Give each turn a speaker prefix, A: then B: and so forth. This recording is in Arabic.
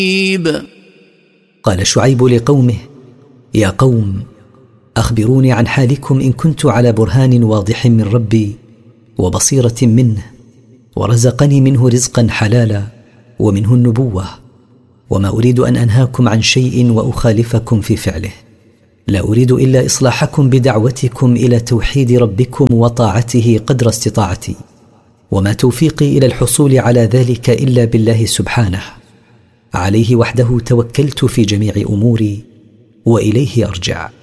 A: قال شعيب لقومه: يا قوم، أخبروني عن حالكم إن كنت على برهان واضح من ربي وبصيرة منه، ورزقني منه رزقا حلالا ومنه النبوة، وما أريد أن أنهاكم عن شيء وأخالفكم في فعله. لا أريد إلا إصلاحكم بدعوتكم إلى توحيد ربكم وطاعته قدر استطاعتي، وما توفيقي إلى الحصول على ذلك إلا بالله سبحانه، عليه وحده توكلت في جميع أموري وإليه أرجع.